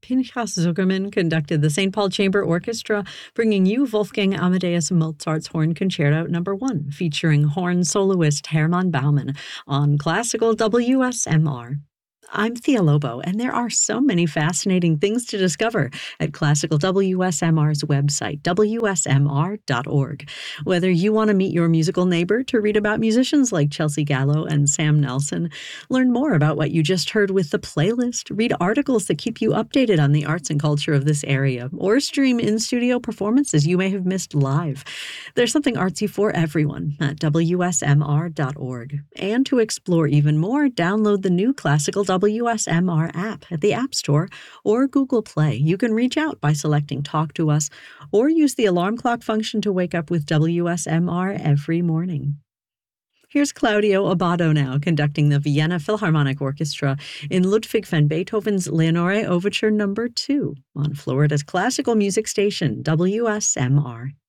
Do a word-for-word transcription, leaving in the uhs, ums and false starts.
Pinchas Zuckerman conducted the Saint Paul Chamber Orchestra, bringing you Wolfgang Amadeus Mozart's Horn Concerto Number One, featuring horn soloist Hermann Baumann on Classical W S M R. I'm Thea Lobo, and there are so many fascinating things to discover at Classical W S M R's website, W S M R dot org. Whether you want to meet your musical neighbor to read about musicians like Chelsea Gallo and Sam Nelson, learn more about what you just heard with the playlist, read articles that keep you updated on the arts and culture of this area, or stream in-studio performances you may have missed live. There's something artsy for everyone at W S M R dot org. And to explore even more, download the new Classical W S M R app at the App Store or Google Play. You can reach out by selecting Talk to Us or use the alarm clock function to wake up with W S M R every morning. Here's Claudio Abbado now conducting the Vienna Philharmonic Orchestra in Ludwig van Beethoven's Leonore Overture Number two on Florida's classical music station, W S M R.